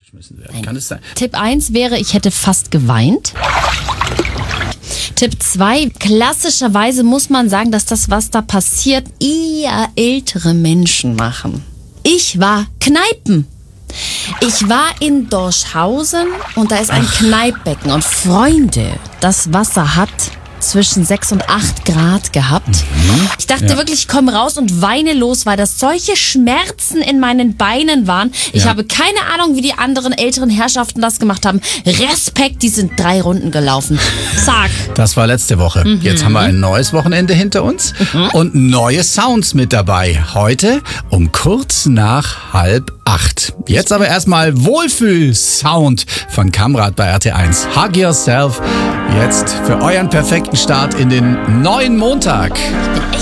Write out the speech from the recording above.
geschmissen werden. Kann es sein? Tipp 1 wäre, ich hätte fast geweint. Tipp 2, klassischerweise muss man sagen, dass das, was da passiert, eher ältere Menschen machen. Ich war Kneipen. Ich war in Dorschhausen und da ist ein Kneippbecken. Und Freunde, das Wasser hat zwischen 6 und 8 Grad gehabt. Ich dachte wirklich, ich komme raus und weine los, weil das solche Schmerzen in meinen Beinen waren. Ich habe keine Ahnung, wie die anderen älteren Herrschaften das gemacht haben. Respekt, die sind 3 Runden gelaufen. Zack. Das war letzte Woche. Jetzt haben wir ein neues Wochenende hinter uns und neue Sounds mit dabei. Heute um kurz nach 7:30. Jetzt aber erstmal Wohlfühl-Sound von Kamrat bei RT1. Hug Yourself. Jetzt für euren perfekten Start in den neuen Montag.